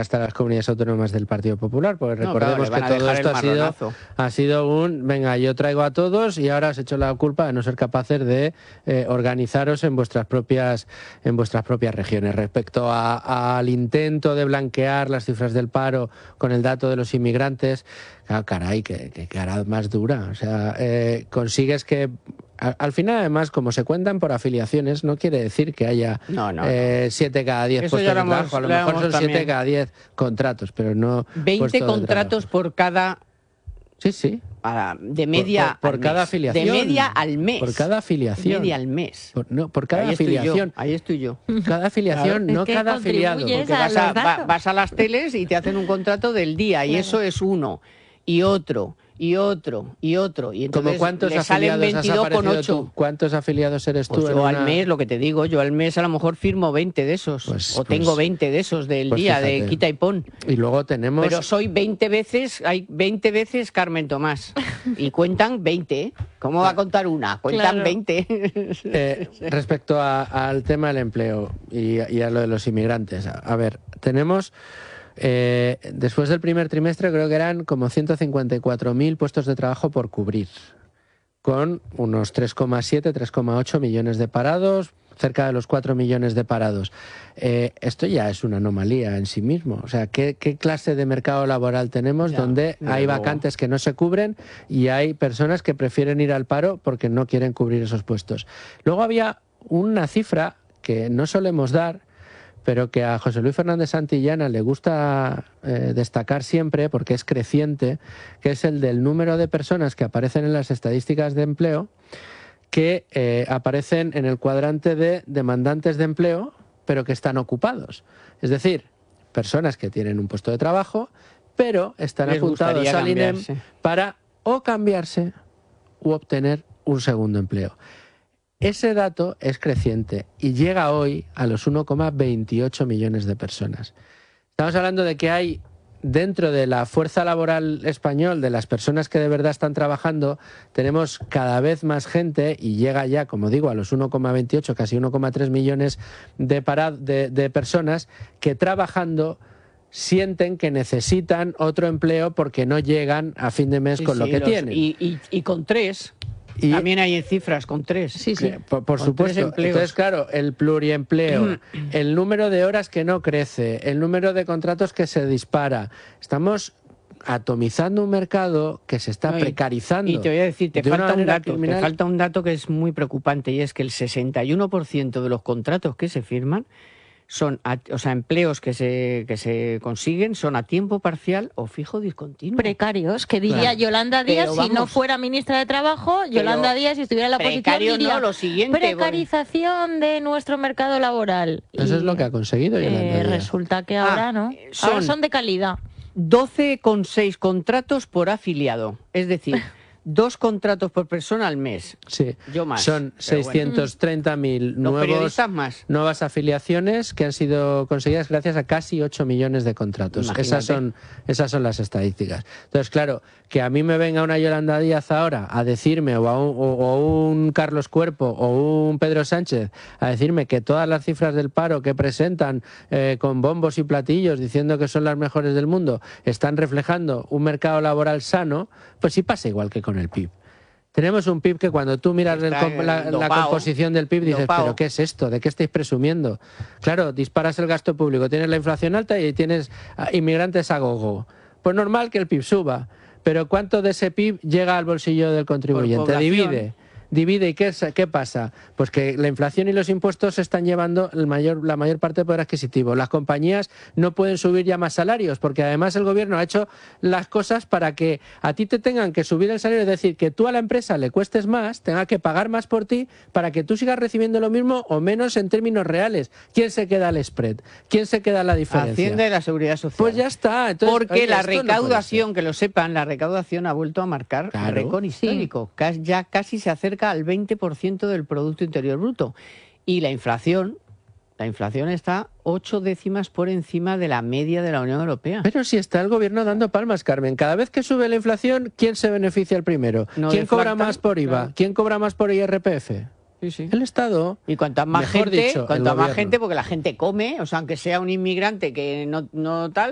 hasta las comunidades autónomas del Partido Popular, porque recordemos que todo esto ha sido un, venga, yo traigo a todos y ahora os echo la culpa de no ser capaces de organizaros en vuestras propias regiones. Respecto al intento de blanquear las cifras del paro con el dato de los inmigrantes, caray, que cara más dura. O sea, consigues que al final, además, como se cuentan por afiliaciones, no quiere decir que haya 7 cada 10 puestos de trabajo. A lo mejor son 7 cada 10 contratos, pero no 20 contratos por cada... Sí. De media por cada afiliación. De media al mes. Por cada afiliación. De media al mes. Por cada afiliación. Ahí estoy yo. Cada afiliación, no cada afiliado. Porque vas a las teles y te hacen un contrato del día y eso es uno. Y otro. Y entonces ¿cuántos le salen 22,8. ¿Cuántos afiliados eres tú? Pues yo al mes, lo que te digo, yo al mes a lo mejor firmo 20 de esos. Tengo 20 de esos del día, fíjate, de quita y pon. Y luego tenemos... Pero soy 20 veces Carmen Tomás. Y cuentan 20, ¿eh? ¿Cómo va a contar una? Cuentan 20. Respecto al tema del empleo y a lo de los inmigrantes. A ver, tenemos... después del primer trimestre creo que eran como 154.000 puestos de trabajo por cubrir, con unos 3,7, 3,8 millones de parados, cerca de los 4 millones de parados. Esto ya es una anomalía en sí mismo. O sea, ¿qué clase de mercado laboral tenemos donde hay vacantes que no se cubren y hay personas que prefieren ir al paro porque no quieren cubrir esos puestos? Luego había una cifra que no solemos dar, pero que a José Luis Fernández Santillana le gusta destacar siempre porque es creciente, que es el del número de personas que aparecen en las estadísticas de empleo que aparecen en el cuadrante de demandantes de empleo, pero que están ocupados. Es decir, personas que tienen un puesto de trabajo, pero están apuntados al INEM para o cambiarse u obtener un segundo empleo. Ese dato es creciente y llega hoy a los 1,28 millones de personas. Estamos hablando de que hay dentro de la fuerza laboral español, de las personas que de verdad están trabajando, tenemos cada vez más gente y llega ya, como digo, a los 1,28, casi 1,3 millones de personas que trabajando sienten que necesitan otro empleo porque no llegan a fin de mes con lo que tienen. Y con 3... También hay cifras con 3. Sí. Por supuesto. Entonces, claro, el pluriempleo, el número de horas que no crece, el número de contratos que se dispara. Estamos atomizando un mercado que se está precarizando. Y te voy a decir, te falta un dato que es muy preocupante, y es que el 61% de los contratos que se firman son, empleos que se consiguen son a tiempo parcial o fijo discontinuo. Precarios, que diría Yolanda Díaz si no fuera ministra de Trabajo, Yolanda Díaz si estuviera en la oposición diría lo siguiente, precarización de nuestro mercado laboral. Eso es lo que ha conseguido Yolanda Díaz. Resulta que ahora no. Ahora son de calidad. 12,6 contratos por afiliado, es decir... 2 contratos por persona al mes. Sí, yo más. Son 630.000 nuevas afiliaciones que han sido conseguidas gracias a casi 8 millones de contratos. Esas son las estadísticas. Entonces, claro, que a mí me venga una Yolanda Díaz ahora a decirme, o un Carlos Cuerpo, o un Pedro Sánchez, a decirme que todas las cifras del paro que presentan con bombos y platillos diciendo que son las mejores del mundo están reflejando un mercado laboral sano, pues sí pasa igual que con el PIB. Tenemos un PIB que cuando tú miras la composición del PIB dices, ¿pero qué es esto? ¿De qué estáis presumiendo? Claro, disparas el gasto público, tienes la inflación alta y tienes inmigrantes a gogo. Pues normal que el PIB suba, pero ¿cuánto de ese PIB llega al bolsillo del contribuyente? Divide, ¿y qué pasa? Pues que la inflación y los impuestos se están llevando la mayor parte del poder adquisitivo. Las compañías no pueden subir ya más salarios, porque además el gobierno ha hecho las cosas para que a ti te tengan que subir el salario, es decir, que tú a la empresa le cuestes más, tenga que pagar más por ti, para que tú sigas recibiendo lo mismo o menos en términos reales. ¿Quién se queda al spread? ¿Quién se queda la diferencia? Hacienda y la Seguridad Social. Pues ya está. Entonces, porque la recaudación, que lo sepan, la recaudación ha vuelto a marcar récord histórico. Sí. Ya casi se acerca al 20% del Producto Interior Bruto. Y la inflación está 8 décimas por encima de la media de la Unión Europea. Pero si está el gobierno dando palmas, Carmen. Cada vez que sube la inflación, ¿quién se beneficia el primero? ¿Quién cobra más por IVA? Claro. ¿Quién cobra más por IRPF? Sí. El Estado. Y cuanta más gente, porque la gente come, aunque sea un inmigrante que no tal,